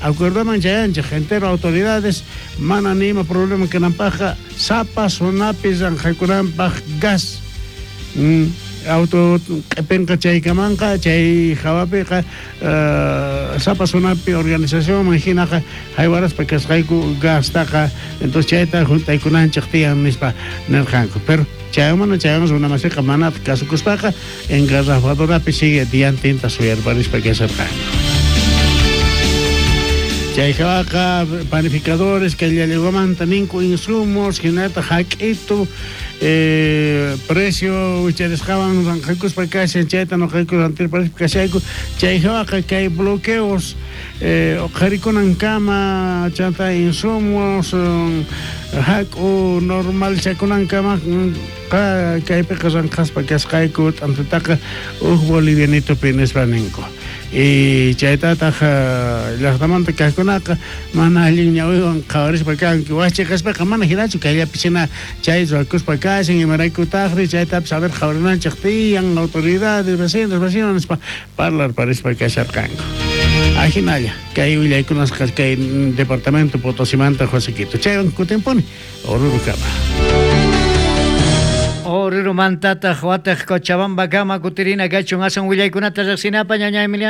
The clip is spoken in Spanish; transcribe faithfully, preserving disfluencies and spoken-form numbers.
acuerdaman chayanchik entero autoridades mana nima problema kanampaqa sapa sunapis ranqakunampaq gas mm, auto q'ipenqa chaykamanqa chay hawapiqa uh, sapa sunapi organización hinaqa haywaraspa kasqayku gastaqa entonces chayta juntaykunanchik tiyan nispa nirqanku pero chayamana chayamos una masiqa manata kasukuspaqa engarrafadorapi sigue diantinta suyarparispa kasarqanku. Chayhawaqa panificadores que llegomanta ninku insumos hinata hack'ito eh, precio ucharisqawan ranqaykuspa kashan chayta noqayku rantirparispa kashayku chayhawaqa kay bloqueos eh, qharikunan kama chanta insumos um, hack'u normal chakunan kama qa kaypiqa ranqaspa kasqayku t'antataqa uj bolivianito pinispa ninku y chaytataq llaqtamanta kaqkunaqa mana allin ñawiwan qawarispa kanki wachiqaspaqa mana hinachu kayllapi china chay ruwakuspa kashan imaraykutaqri chaytapis haber qawarinanchik tiyan autoridades vecinos vecinos nispa parlar parispa kasharqanku ajinalla kay willaykunasqa kay departamento Potosimanta Josequito chaywan kutimpuni Oruro kama Oruro mantata Huataq Cochabamba kama kutirina gachun asan willaykunata riqsinapa ñaña Emiliano